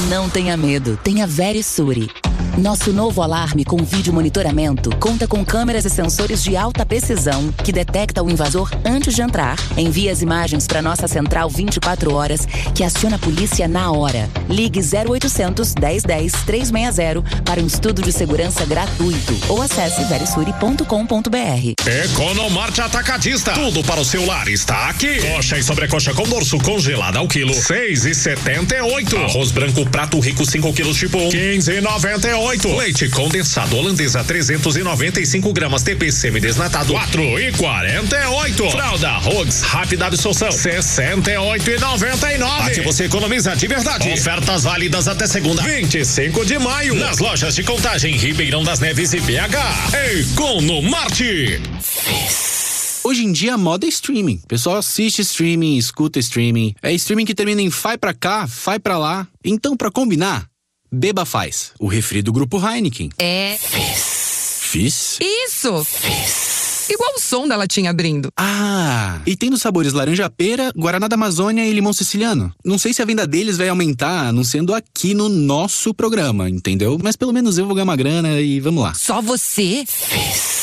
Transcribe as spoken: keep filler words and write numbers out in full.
Não tenha medo, tenha Verisure. Nosso novo alarme com vídeo monitoramento conta com câmeras e sensores de alta precisão que detecta o invasor antes de entrar, envia as imagens para nossa central vinte e quatro horas, que aciona a polícia na hora. Ligue zero oitocentos, dez dez, trezentos e sessenta para um estudo de segurança gratuito ou acesse verisure ponto com ponto br. Economarte Atacadista. Tudo para o seu lar está aqui. Coxa e sobrecoxa com dorso congelada ao quilo, seis e setenta e oito. Arroz branco prato rico cinco quilos tipo um, quinze e noventa e oito. Leite condensado holandesa trezentos e noventa e cinco gramas T P semi-desnatado, quatro e quarenta e oito. Fralda Rogs rápida absorção, sessenta e oito e noventa e nove. Aqui você economiza de verdade. Ofertas válidas até segunda, vinte e cinco de maio, nas lojas de Contagem, Ribeirão das Neves e B H. Economarte. Hoje em dia a moda é streaming. O pessoal assiste streaming, escuta streaming. É streaming que termina em vai pra cá, vai pra lá. Então, pra combinar, beba Faz, o refri do Grupo Heineken. É. Fizz. Fizz? Isso. Fizz. Igual o som da latinha abrindo. Ah, e tem nos sabores laranja pera, Guaraná da Amazônia e limão siciliano. Não sei se a venda deles vai aumentar, anunciando aqui no nosso programa, entendeu? Mas pelo menos eu vou ganhar uma grana e vamos lá. Só você? Fizz.